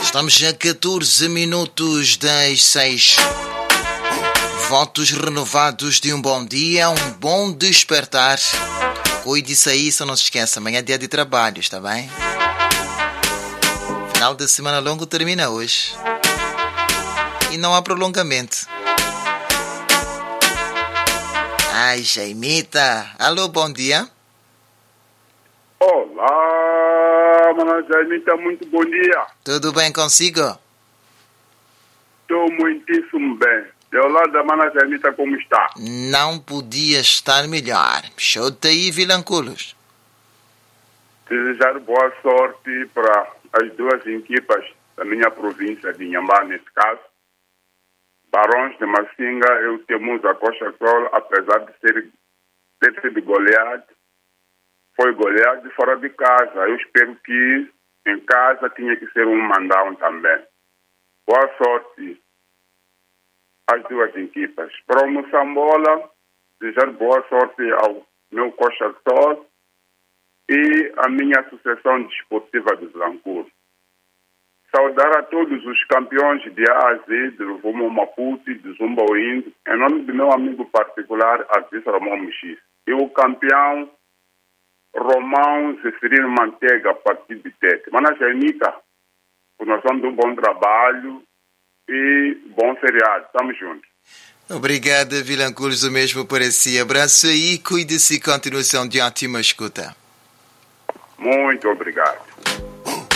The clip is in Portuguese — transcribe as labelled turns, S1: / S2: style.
S1: Estamos a 14 minutos das 6. Votos renovados de um bom dia, um bom despertar. Cuide-se aí, só não se esqueça, amanhã é dia de trabalho, está bem? Final de semana longo termina hoje. E não há prolongamento. Ai, Jaimita. Alô, bom dia.
S2: Olá, Mana Jaimita, muito bom dia.
S1: Tudo bem consigo?
S2: Estou muitíssimo bem. De olá da Mana Jaimita, como está?
S1: Não podia estar melhor. Chuta aí, Vilanculos.
S2: Desejar boa sorte para as duas equipas da minha província de Inhambane, nesse caso. Barões de Massinga e o Temuza Coxa Sol, apesar de ter sido goleado, foi goleado de fora de casa. Eu espero que em casa tinha que ser um mandão também. Boa sorte às duas equipas. Para o Moçambola, desejar boa sorte ao meu Coxa Sol e à minha Associação Desportiva de Vilanculo. Saudar a todos os campeões de A a Z, de Rumo Maputo, de Zumbaoindo, em nome do meu amigo particular, Aziz Romão Mexis. E o campeão Romão Zeferino Mantega, a partir de Tete. Mana Jaimita, continuação de um bom trabalho e bom feriado. Estamos juntos.
S1: Obrigado, Vilanculos, o mesmo para si. Abraço aí, cuide-se e continuação de ótima escuta.
S2: Muito obrigado.